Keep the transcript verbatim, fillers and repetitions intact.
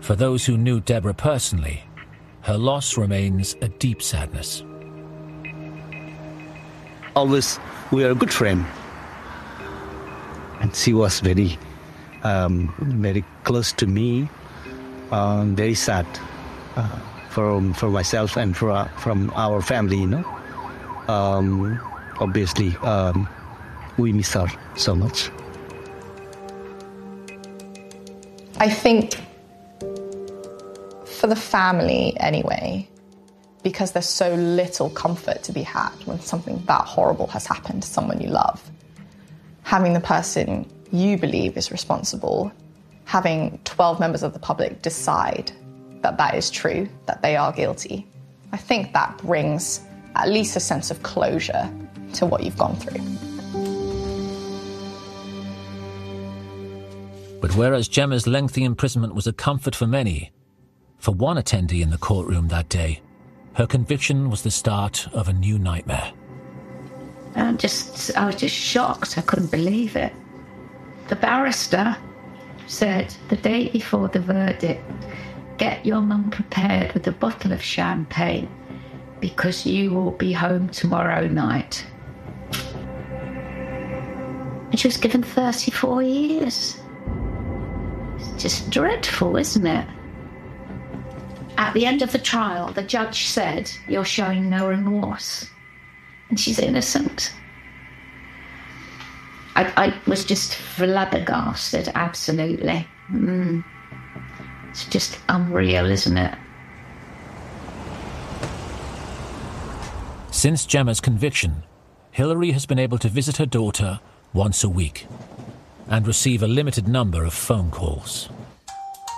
For those who knew Deborah personally, her loss remains a deep sadness. Always, we are a good friend. And she was very, um, very close to me. Um, very sad uh, for for myself and for uh, from our family. You know, um, obviously, um, we miss her so much. I think for the family, anyway, because there's so little comfort to be had when something that horrible has happened to someone you love. Having the person you believe is responsible, having twelve members of the public decide that that is true, that they are guilty, I think that brings at least a sense of closure to what you've gone through. But whereas Gemma's lengthy imprisonment was a comfort for many, for one attendee in the courtroom that day, her conviction was the start of a new nightmare. I just, I was just shocked. I couldn't believe it. The barrister said the day before the verdict, get your mum prepared with a bottle of champagne because you will be home tomorrow night. And she was given thirty-four years. It's just dreadful, isn't it? At the end of the trial, the judge said, you're showing no remorse. And she's innocent. I, I was just flabbergasted, absolutely. Mm. It's just unreal, isn't it? Since Gemma's conviction, Hilary has been able to visit her daughter once a week and receive a limited number of phone calls.